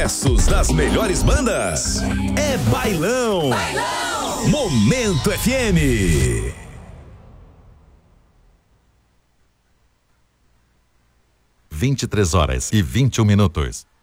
sucessos das melhores bandas. É Bailão. Bailão. Momento FM. 23h21.